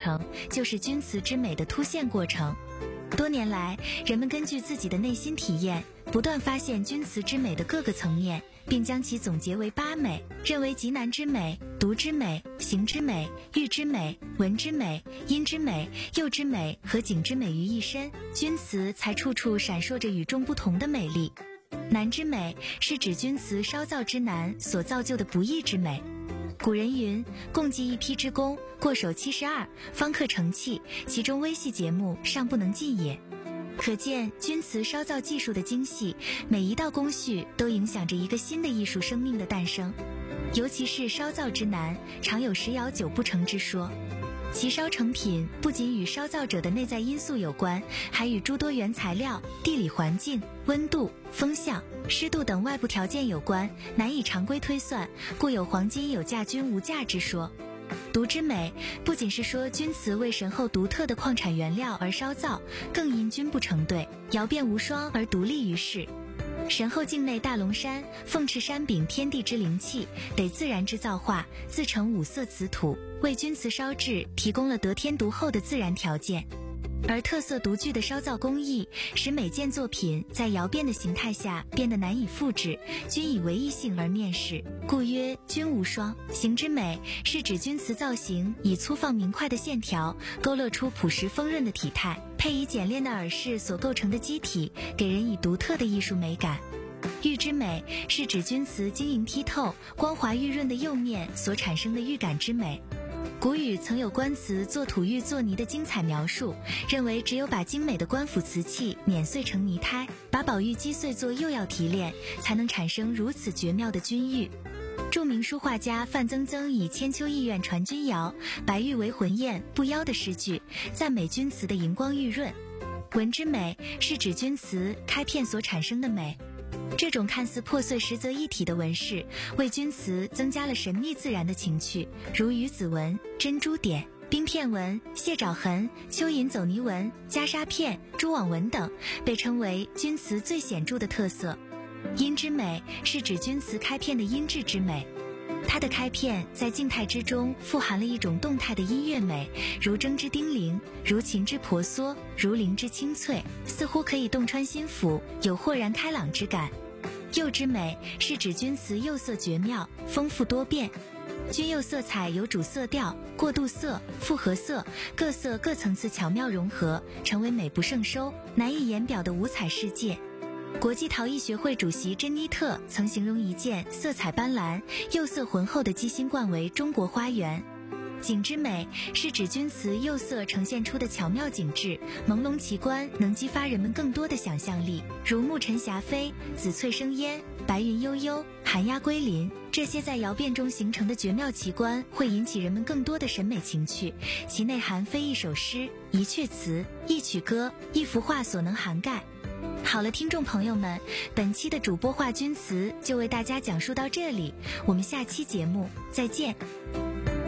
程，就是钧瓷之美的凸现过程。多年来，人们根据自己的内心体验，不断发现钧瓷之美的各个层面，并将其总结为8美，认为极难之美、读之美、形之美、玉之美、文之美、音之美、釉之美和景之美于一身，钧瓷才处处闪烁着与众不同的美丽。难之美是指钧瓷烧造之难所造就的不易之美。古人云：共计一批之功，过手72，方可成器，其中微细节目尚不能尽也。可见钧瓷烧造技术的精细，每一道工序都影响着一个新的艺术生命的诞生。尤其是烧造之难，常有10窑9不成之说。其烧成品不仅与烧造者的内在因素有关，还与诸多原材料、地理环境、温度、风向、湿度等外部条件有关，难以常规推算，故有黄金有价钧无价之说。读之美不仅是说钧瓷为神后独特的矿产原料而烧造，更因钧不成对，窑变无双而独立于世。神后境内大龙山、凤翅山禀天地之灵气，得自然之造化，自成5色瓷土，为钧瓷烧制提供了得天独厚的自然条件。而特色独具的烧造工艺，使每件作品在窑变的形态下变得难以复制，均以唯一性而面世，故曰钧无双。形之美是指钧瓷造型以粗放明快的线条勾勒出朴实丰润的体态，配以简练的耳饰所构成的基体，给人以独特的艺术美感。玉之美是指钧瓷晶莹剔透、光滑玉润的釉面所产生的玉感之美。古语曾有官瓷做土玉做泥的精彩描述，认为只有把精美的官府瓷器碾碎成泥胎，把宝玉击碎做釉药提炼，才能产生如此绝妙的钧玉。著名书画家范曾曾以千秋意苑传钧窑，白玉为浑艳不妖的诗句，赞美钧瓷的荧光玉润。文之美是指钧瓷开片所产生的美。这种看似破碎实则一体的纹饰，为钧瓷增加了神秘自然的情趣，如鱼子纹、珍珠点、冰片纹、蟹爪痕、蚯蚓走泥纹、袈裟片、蛛网纹等，被称为钧瓷最显著的特色。音之美是指钧瓷开片的音质之美。它的开片在静态之中富含了一种动态的音乐美，如筝之叮铃，如琴之婆娑，如铃之清脆，似乎可以洞穿心腑，有豁然开朗之感。釉之美是指钧瓷釉色绝妙、丰富多变。钧釉色彩有主色调、过渡色、复合色，各色各层次巧妙融合，成为美不胜收、难以言表的五彩世界。国际陶艺学会主席珍妮特曾形容一件色彩斑斓、釉色浑厚的鸡心罐为中国花园。景之美是指钧瓷釉色呈现出的巧妙景致，朦胧奇观，能激发人们更多的想象力，如暮尘霞飞、紫翠生烟、白云悠悠、寒鸦归林，这些在窑变中形成的绝妙奇观，会引起人们更多的审美情趣，其内涵非一首诗、一阙词、一曲歌、一幅画所能涵盖。好了，听众朋友们，本期的主播话钧瓷就为大家讲述到这里，我们下期节目再见。